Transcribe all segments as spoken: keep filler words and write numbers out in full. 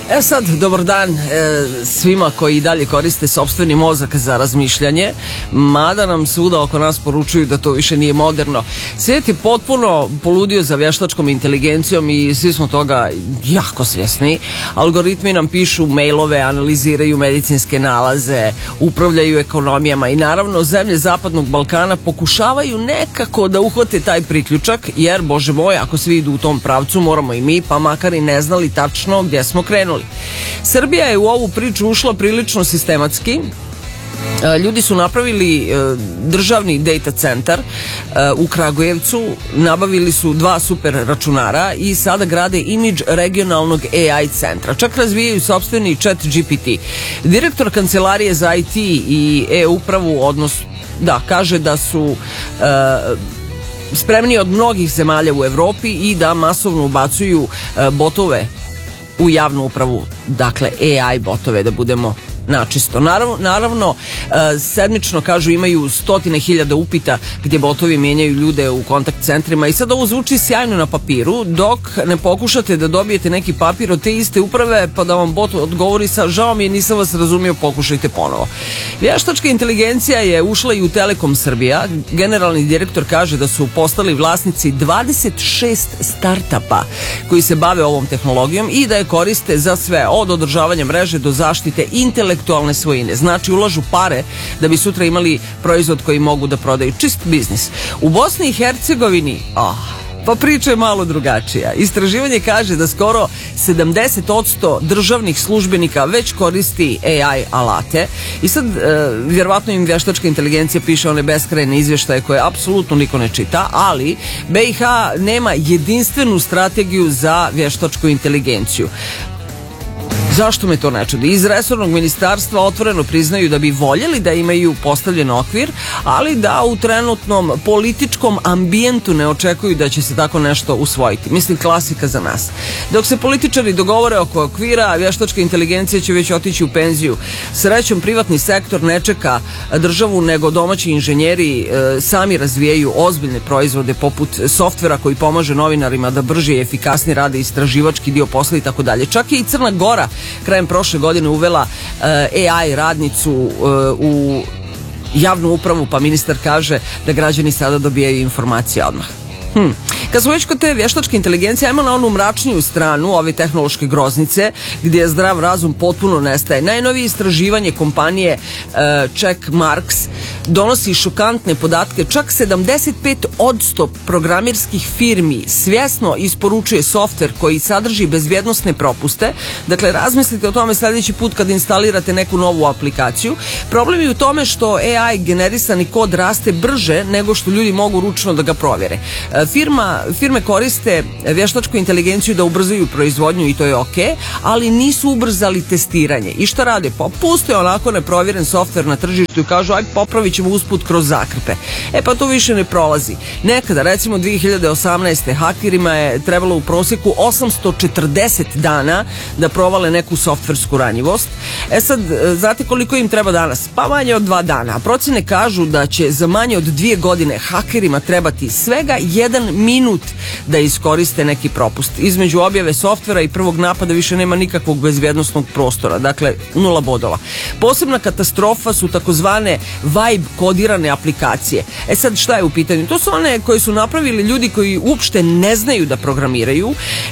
E sad, dobar dan e, svima koji i dalje koriste sopstveni mozak za razmišljanje, mada nam svuda oko nas poručuju da to više nije moderno. Svijet je potpuno poludio za vještačkom inteligencijom i svi smo toga jako svjesni. Algoritmi nam pišu mailove, analiziraju medicinske nalaze, upravljaju ekonomijama i naravno zemlje Zapadnog Balkana pokušavaju nekako da uhvate taj priključak, jer, bože moj, ako svi idu u tom pravcu, moramo i mi, pa makar i ne znali tačno gdje smo krenuli. Srbija je u ovu priču ušla prilično sistematski. Ljudi su napravili državni data centar u Kragujevcu, nabavili su dva super računara i sada grade imidž regionalnog A I centra. Čak razvijaju sopstveni chat G P T. Direktor kancelarije za I T i e-upravu, odnosno, da, kaže da su uh, spremni od mnogih zemalja u Evropi i da masovno ubacuju uh, botove u javnu upravu, dakle A I botove, da budemo načisto. Naravno, naravno sedmično, kažu, imaju stotine hiljada upita gdje botovi mijenjaju ljude u kontakt centrima i sad ovo zvuči sjajno na papiru, dok ne pokušate da dobijete neki papir od te iste uprave pa da vam bot odgovori sa žao mi je, nisam vas razumio, pokušajte ponovo. Vještačka inteligencija je ušla i u Telekom Srbija. Generalni direktor kaže da su postali vlasnici dvadeset šest startapa koji se bave ovom tehnologijom i da je koriste za sve, od održavanja mreže do zaštite intelektualne intelektualne svojine. Znači, ulažu pare da bi sutra imali proizvod koji mogu da prodaju. Čist biznis. U Bosni i Hercegovini, ah, pa priča je malo drugačija. Istraživanje kaže da skoro sedamdeset posto državnih službenika već koristi A I alate i sad e, vjerovatno im vještačka inteligencija piše one beskrajne izvještaje koje apsolutno niko ne čita, ali B i H nema jedinstvenu strategiju za vještačku inteligenciju. Zašto me to ne čudi? Iz resornog ministarstva otvoreno priznaju da bi voljeli da imaju postavljen okvir, ali da u trenutnom političkom ambijentu ne očekuju da će se tako nešto usvojiti. Mislim, klasika za nas. Dok se političari dogovore oko okvira, vještačka inteligencija će već otići u penziju. Srećom, privatni sektor ne čeka državu, nego domaći inženjeri e, sami razvijaju ozbiljne proizvode poput softvera koji pomaže novinarima da brže i efikasnije rade istraživački dio posla i tako dalje. Čak i Crna Gora krajem prošle godine uvela uh, A I radnicu uh, u javnu upravu, pa ministar kaže da građani sada dobijaju informacije odmah. Hmm. Kad smo već kod te vještačke inteligencije, ajmo na onu mračniju stranu ove tehnološke groznice gdje zdrav razum potpuno nestaje. Najnovije istraživanje kompanije uh, Checkmarks donosi šokantne podatke. Čak sedamdeset pet posto programerskih firmi svjesno isporučuje softver koji sadrži bezbjednosne propuste. Dakle, razmislite o tome sljedeći put kad instalirate neku novu aplikaciju. Problem je u tome što A I generisani kod raste brže nego što ljudi mogu ručno da ga provjere. Firma, firme koriste vještačku inteligenciju da ubrzaju proizvodnju i to je ok, ali nisu ubrzali testiranje. I šta rade? Pa puste onako neprovjeren softver na tržištu i kažu aj popravit ćemo usput kroz zakrpe. E pa to više ne prolazi. Nekada, recimo dvije hiljade osamnaeste. hakerima je trebalo u prosjeku osamsto četrdeset dana da provale neku softversku ranjivost. E sad, znate koliko im treba danas? Pa manje od dva dana. A procjene kažu da će za manje od dvije godine hakerima trebati svega jedan minut da iskoriste neki propust. Između objave softvera i prvog napada više nema nikakvog bezbjednosnog prostora. Dakle, nula bodova. Posebna katastrofa su takozvane vibe kodirane aplikacije. E sad, šta je u pitanju? To su one koje su napravili ljudi koji uopšte ne znaju da programiraju,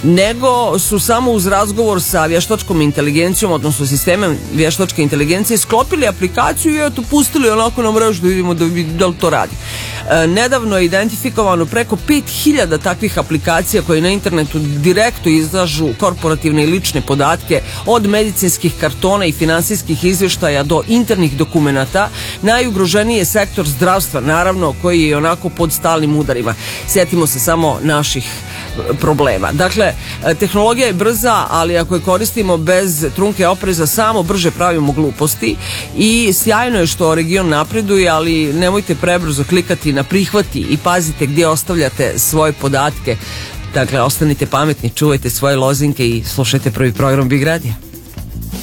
nego su samo uz razgovor sa vještačkom inteligencijom, odnosno sistemom vještačke inteligencije, sklopili aplikaciju i eto, pustili onako na mrežu da vidimo da, da li to radi. E, nedavno je identifikovano preko pet hiljada takvih aplikacija koje na internetu direktno izlažu korporativne i lične podatke, od medicinskih kartona i finansijskih izvještaja do internih dokumenata. Najugroženiji je sektor zdravstva, naravno, koji je onako pod stalnim udarima. Sjetimo se samo naših problema. Dakle, tehnologija je brza, ali ako je koristimo bez trunke opreza, samo brže pravimo gluposti i sjajno je što region napreduje, ali nemojte prebrzo klikati na prihvati i pazite gdje ostavljate svoje podatke. Dakle, ostanite pametni, čuvajte svoje lozinke i slušajte prvi program Big Radija.